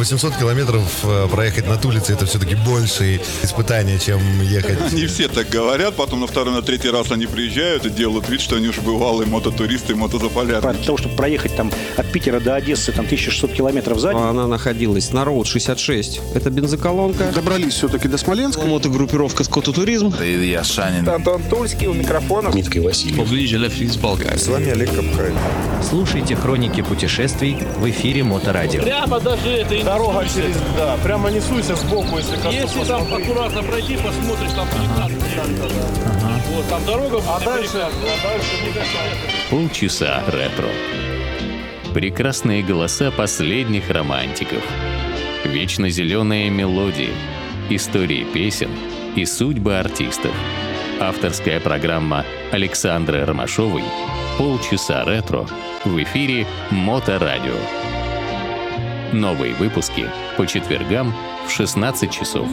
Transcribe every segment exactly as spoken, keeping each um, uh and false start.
восемьсот километров проехать на Тулице — это все-таки больше испытания, чем ехать. Не все так говорят, потом на второй, на третий раз они приезжают и делают вид, что они уже бывалые мототуристы и мотозаполярники. Для того, чтобы проехать там от Питера до Одессы там тысяча шестьсот километров за день. Она находилась на Роуд шестьдесят шесть. Это бензоколонка. Добрались все-таки до Смоленска. Мотогруппировка «Скототуризм». Илья Шанин. Антон Тульский у микрофона. Дмитрий Васильев. С вами Олег Капкай. Слушайте хроники путешествий в эфире Моторадио. Прямо даже это дорога через, да, прямо не суйся сбоку, если коснуться. Если там аккуратно пройти, посмотришь, там ага. ага. Вот там дорога. А дальше, а дальше не Полчаса ретро. Прекрасные голоса последних романтиков. Вечно зеленые мелодии. Истории песен и судьбы артистов. Авторская программа Александры Ромашовой «Полчаса ретро» в эфире Моторадио. Новые выпуски по четвергам в шестнадцать часов.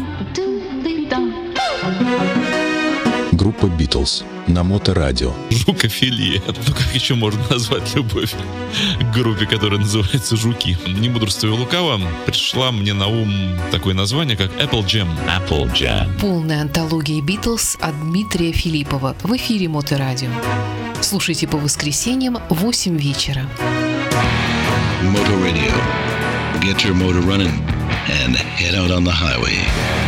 Группа «Битлз» на Моторадио. Жукофилия. Ну как еще можно назвать любовь к группе, которая называется «Жуки»? Не мудрствуя лукаво, пришла мне на ум такое название, как Apple Jam. Apple Jam. Полная антология «Битлз» от Дмитрия Филиппова в эфире Моторадио. Слушайте по воскресеньям в восемь вечера. Motor Radio. Get your motor running and head out on the highway.